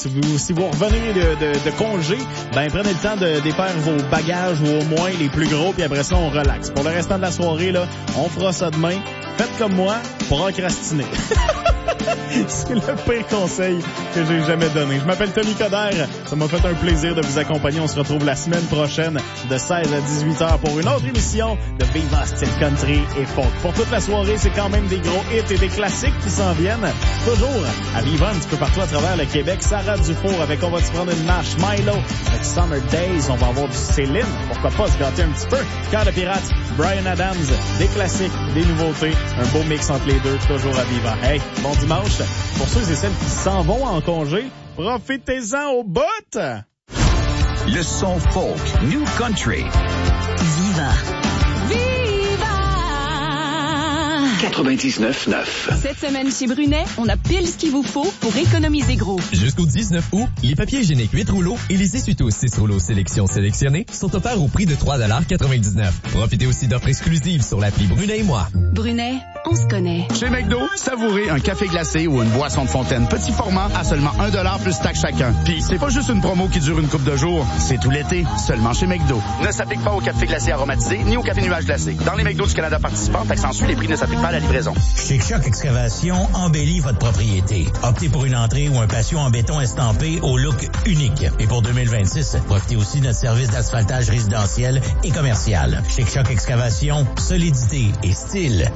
Si vous revenez de congé, ben prenez le temps de défaire vos bagages ou au moins les plus gros, puis après ça, on relaxe. Pour le restant de la soirée, là, on fera ça demain. Faites comme moi, procrastiner. C'est le pire conseil que j'ai jamais donné. Je m'appelle Tommy Coderre. Ça m'a fait un plaisir de vous accompagner. On se retrouve la semaine prochaine de 16 à 18 heures pour une autre émission de Viva Style Country et Folk. Pour toute la soirée, c'est quand même des gros hits et des classiques qui s'en viennent. Toujours à Viva un petit peu partout à travers le Québec. Sarah Dufour avec On va se prendre une marche. Milo avec Summer Days. On va avoir du Céline. Pourquoi pas se gâter un petit peu. Cœur de pirate, Bryan Adams. Des classiques, des nouveautés. Un beau mix entre les deux. Toujours à Viva. Hey, bon dimanche. Pour ceux et celles qui s'en vont en congé, profitez-en au bout! Le son folk, New Country. Viva! Viva! 99.9. Cette semaine chez Brunet, on a pile ce qu'il vous faut pour économiser gros. Jusqu'au 19 août, les papiers hygiéniques 8 rouleaux et les essuie-tout 6 rouleaux sélection sélectionnés sont offerts au prix de 3,99 $. Profitez aussi d'offres exclusives sur l'appli Brunet et moi. Brunet, on se connaît. Chez McDo, savourez un café glacé ou une boisson de fontaine petit format à seulement 1$ plus taxe chacun. Puis c'est pas juste une promo qui dure une couple de jours, c'est tout l'été, seulement chez McDo. Ne s'applique pas au café glacé aromatisé ni au café nuage glacé. Dans les McDo du Canada participants, taxe en suit, les prix ne s'appliquent pas à la livraison. Chez Choc Excavation, embellit votre propriété. Optez pour une entrée ou un patio en béton estampé au look unique. Et pour 2026, profitez aussi de notre service d'asphaltage résidentiel et commercial. Chez Choc Excavation, solidité et style.